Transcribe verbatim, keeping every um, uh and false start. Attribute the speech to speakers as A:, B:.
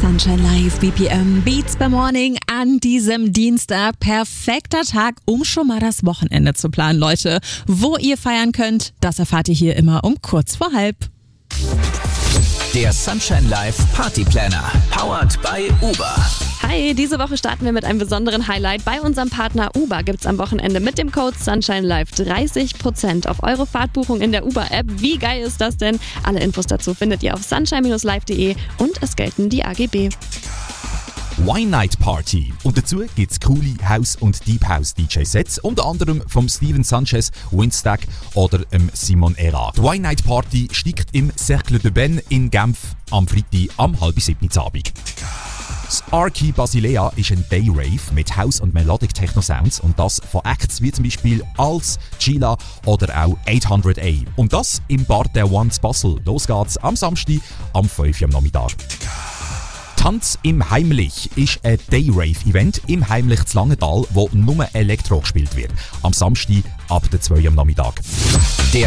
A: Sunshine Live, B P M, Beats by Morning an diesem Dienstag. Perfekter Tag, um schon mal das Wochenende zu planen, Leute. Wo ihr feiern könnt, das erfahrt ihr hier immer um kurz vor halb.
B: Der Sunshine Live Party Planner, powered by Uber.
C: Hi, diese Woche starten wir mit einem besonderen Highlight. Bei unserem Partner Uber gibt's am Wochenende mit dem Code Sunshine Live dreißig Prozent auf eure Fahrtbuchung in der Uber-App. Wie geil ist das denn? Alle Infos dazu findet ihr auf sunshine Bindestrich live punkt de und es gelten die A G B.
D: Wine Night Party. Und dazu gibt's coole House- und Deep House D J-Sets, unter anderem vom Steven Sanchez, Winstack oder ähm, Simon Era. Die Wine Night Party steigt im Cercle de Ben in Genf am Freitag am halb sieben Abend. Das Arki Basilea ist ein Day-Rave mit House- und Melodic Techno-Sounds und das von Acts wie zum Beispiel Als, Gila oder auch achthundert A. Und das im Bar der Ones Basel. Los geht's am Samstag am fünf Uhr am Nachmittag. Tanz im Heimlich ist ein Day-Rave-Event im Heimlich zu Langenthal, wo nur Elektro gespielt wird. Am Samstag ab der zwei Uhr am Nachmittag. Der